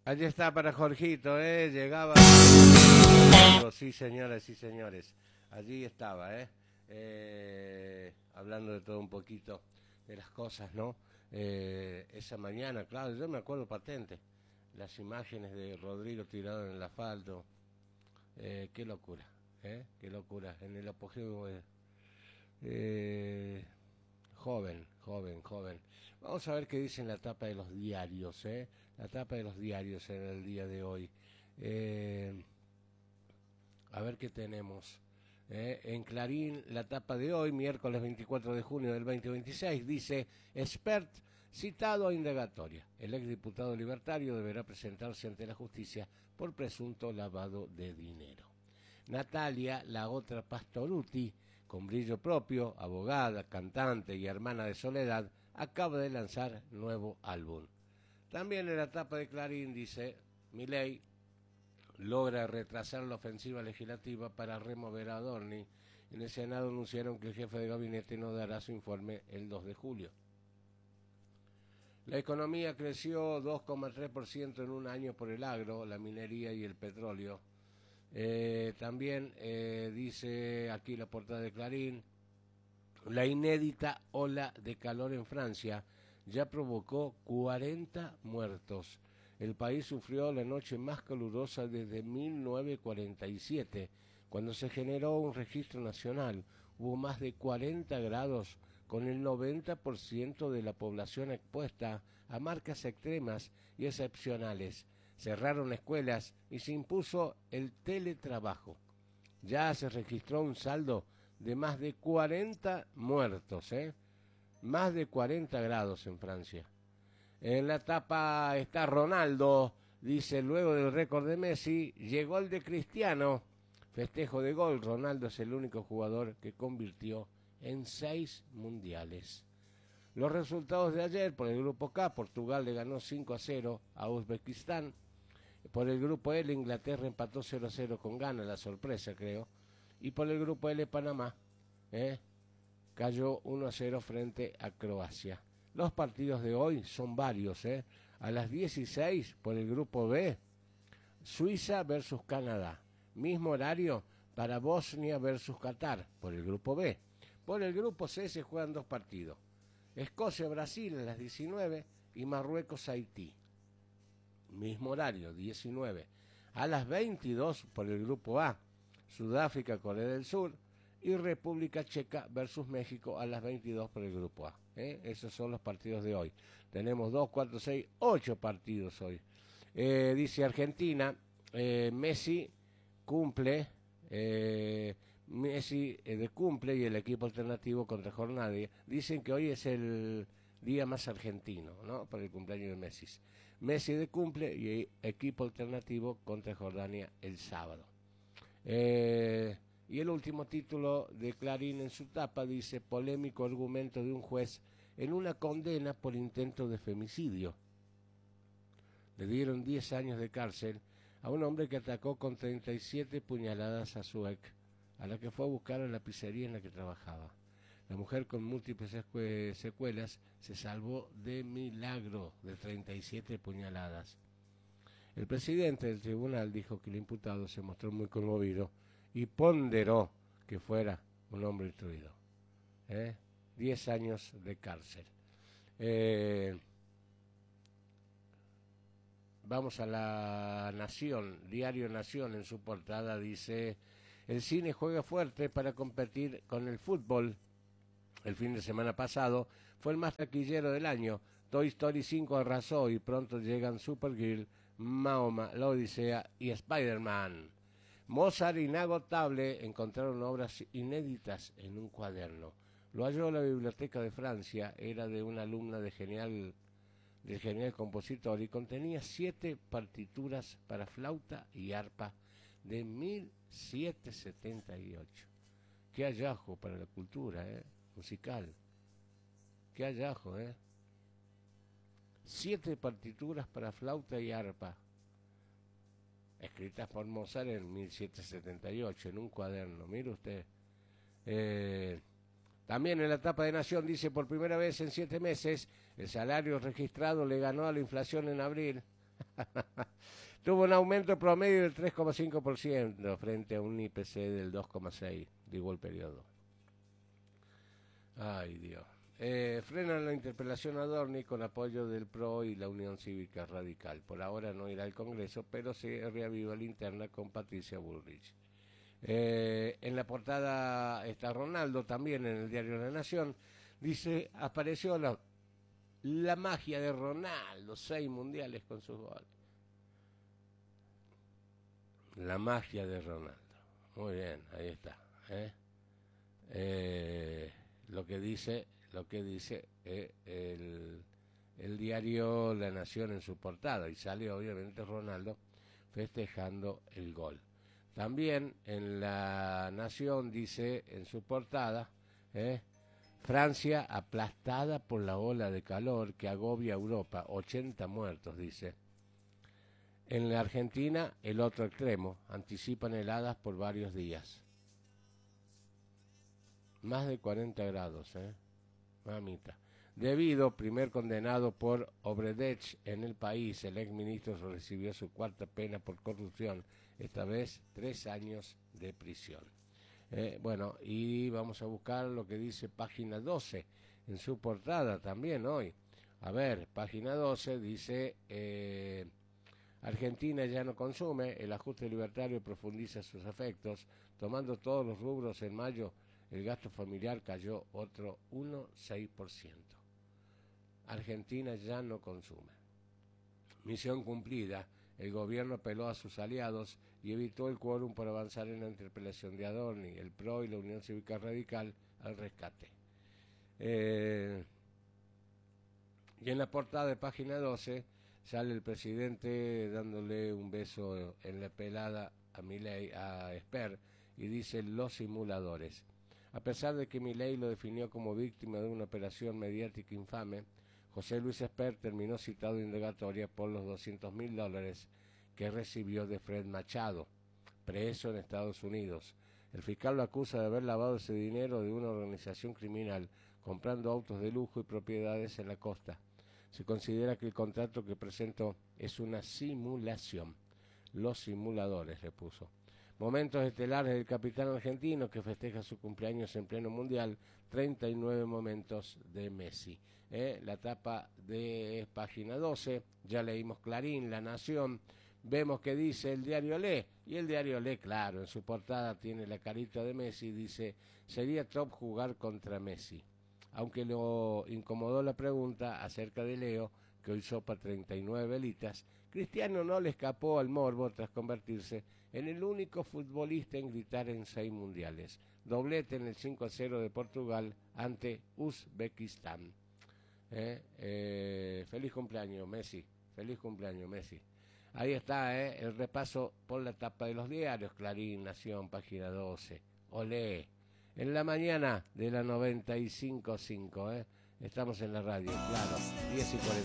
Allí está para Jorgito, llegaba. Sí, señoras, sí, señores. Allí estaba, hablando de todo un poquito, de las cosas, ¿no? Esa mañana, claro, yo me acuerdo patente. Las imágenes de Rodrigo tirado en el asfalto. Qué locura, qué locura. En el apogeo, joven, joven, joven. Vamos a ver qué dice en la tapa de los diarios, la tapa de los diarios en el día de hoy. A ver qué tenemos. En Clarín, la tapa de hoy, miércoles 24 de junio del 2026, dice: expert citado a indagatoria. El exdiputado libertario deberá presentarse ante la justicia por presunto lavado de dinero. Natalia, la otra Pastoruti, con brillo propio, abogada, cantante y hermana de Soledad, acaba de lanzar nuevo álbum. También en la tapa de Clarín dice: Milei logra retrasar la ofensiva legislativa para remover a Adorni. En el Senado anunciaron que el jefe de gabinete no dará su informe el 2 de julio. La economía creció 2,3% en un año por el agro, la minería y el petróleo. También dice aquí la portada de Clarín: la inédita ola de calor en Francia ya provocó 40 muertos. El país sufrió la noche más calurosa desde 1947, cuando se generó un registro nacional. Hubo más de 40 grados, con el 90% de la población expuesta a marcas extremas y excepcionales. Cerraron escuelas y se impuso el teletrabajo. Ya se registró un saldo de más de 40 muertos, más de 40 grados en Francia. En la tapa está Ronaldo, dice: luego del récord de Messi, llegó el de Cristiano. Festejo de gol: Ronaldo es el único jugador que convirtió en 6 mundiales. Los resultados de ayer: por el grupo K, Portugal le ganó 5-0 a Uzbekistán. Por el grupo L, Inglaterra empató 0-0 con Ghana, la sorpresa creo. Y por el grupo L, Panamá cayó 1-0 frente a Croacia. Los partidos de hoy son varios, A las 16 por el grupo B, Suiza versus Canadá. Mismo horario para Bosnia versus Qatar por el grupo B. Por el grupo C se juegan 2 partidos: Escocia-Brasil a las 19 y Marruecos-Haití. Mismo horario, 19. A las 22 por el grupo A, Sudáfrica-Corea del Sur y República Checa versus México a las 22 por el grupo A. Esos son los partidos de hoy. Tenemos 2, 4, 6, 8 partidos hoy. Dice Argentina, Messi cumple, Messi de cumple y el equipo alternativo contra Jordania. Dicen que hoy es el día más argentino, ¿no? Por el cumpleaños de Messi. Messi de cumple y equipo alternativo contra Jordania el sábado. Y el último título de Clarín en su tapa dice: polémico argumento de un juez en una condena por intento de femicidio. Le dieron 10 años de cárcel a un hombre que atacó con 37 puñaladas a su ex, a la que fue a buscar a la pizzería en la que trabajaba. La mujer, con múltiples secuelas, se salvó de milagro de 37 puñaladas. El presidente del tribunal dijo que el imputado se mostró muy conmovido y ponderó que fuera un hombre instruido. 10 años de cárcel. Vamos a la Nación, Diario Nación, en su portada dice: el cine juega fuerte para competir con el fútbol. El fin de semana pasado fue el más taquillero del año. Toy Story 5 arrasó y pronto llegan Supergirl, Mahoma, La Odisea y Spider-Man. Mozart, inagotable, encontraron obras inéditas en un cuaderno. Lo halló la Biblioteca de Francia, era de una alumna del genial compositor y contenía 7 partituras para flauta y arpa de 1778. Qué hallazgo para la cultura, musical. Qué hallazgo, 7 partituras para flauta y arpa, escritas por Mozart en 1778, en un cuaderno, mire usted. También en la tapa de Nación dice: por primera vez en 7 meses, el salario registrado le ganó a la inflación en abril. Tuvo un aumento promedio del 3,5% frente a un IPC del 2,6%, digo el periodo. Ay, Dios. Frenan la interpelación a Adorni con apoyo del PRO y la Unión Cívica Radical. Por ahora no irá al Congreso, pero se reaviva la interna con Patricia Bullrich. En la portada está Ronaldo, también en el diario La Nación. Dice, apareció la magia de Ronaldo, 6 mundiales con sus goles. La magia de Ronaldo. Muy bien, ahí está. Lo que dice el diario La Nación en su portada, y sale obviamente Ronaldo festejando el gol. También en La Nación dice en su portada, Francia aplastada por la ola de calor que agobia a Europa, 80 muertos, dice. En la Argentina, el otro extremo, anticipan heladas por varios días. Más de 40 grados, mamita. Debido, primer condenado por Obredech en el país, el exministro recibió su cuarta pena por corrupción, esta vez 3 años de prisión. Bueno, y vamos a buscar lo que dice página 12 en su portada también hoy. A ver, página 12 dice, Argentina ya no consume, el ajuste libertario profundiza sus efectos, tomando todos los rubros en mayo, el gasto familiar cayó otro 1,6%. Argentina ya no consume. Misión cumplida, el gobierno apeló a sus aliados y evitó el quórum por avanzar en la interpelación de Adorni, el PRO y la Unión Cívica Radical al rescate. Y en la portada de página 12 sale el presidente dándole un beso en la pelada a Milei, a Esper, y dice los simuladores. A pesar de que Milei lo definió como víctima de una operación mediática infame, José Luis Esper terminó citado indagatoria por los $200.000 que recibió de Fred Machado, preso en Estados Unidos. El fiscal lo acusa de haber lavado ese dinero de una organización criminal, comprando autos de lujo y propiedades en la costa. Se considera que el contrato que presentó es una simulación. Los simuladores, le puso. Momentos estelares del capitán argentino que festeja su cumpleaños en pleno mundial, 39 momentos de Messi. La tapa de página 12, ya leímos Clarín, La Nación, vemos que dice el diario Le, y el diario Le, claro, en su portada tiene la carita de Messi, dice, sería top jugar contra Messi. Aunque lo incomodó la pregunta acerca de Leo, que hoy sopa 39 velitas, Cristiano no le escapó al morbo tras convertirse en el único futbolista en gritar en 6 mundiales. Doblete en el 5-0 de Portugal ante Uzbekistán. Feliz cumpleaños, Messi. Feliz cumpleaños, Messi. Ahí está, el repaso por la tapa de los diarios. Clarín, Nación, página 12. Olé. En la mañana de la 95.5, estamos en la radio, claro, 10:40.